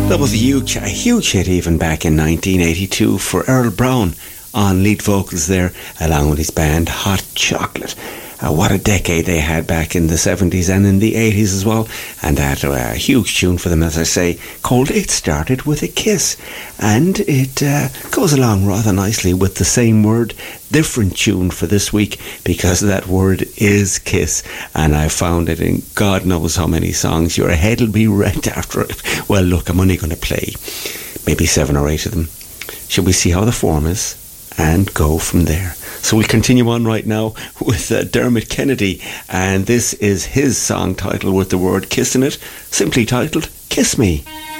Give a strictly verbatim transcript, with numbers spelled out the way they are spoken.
That was a huge, a huge hit even back in nineteen eighty-two for Earl Brown on lead vocals there, along with his band Hot Chocolate. Uh, what a decade they had back in the seventies and in the eighties as well. And that uh, a huge tune for them, as I say, called It Started With a Kiss. And it uh, goes along rather nicely with the same word, different tune for this week, because that word is kiss. And I found it in God knows how many songs. Your head will be wrecked after it. Well, look, I'm only going to play maybe seven or eight of them. Shall we see how the form is and go from there? So we'll continue on right now with uh, Dermot Kennedy, and this is his song title with the word kiss in it, simply titled Kiss Me.